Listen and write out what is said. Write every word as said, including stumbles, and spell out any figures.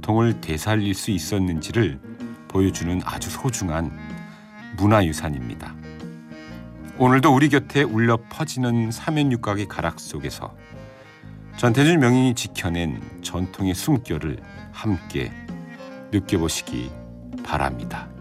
전통을 되살릴 수 있었는지를 보여주는 아주 소중한 문화유산입니다. 오늘도 우리 곁에 울려 퍼지는 삼연육각의 가락 속에서 전태준 명인이 지켜낸 전통의 숨결을 함께 느껴보시기 바랍니다.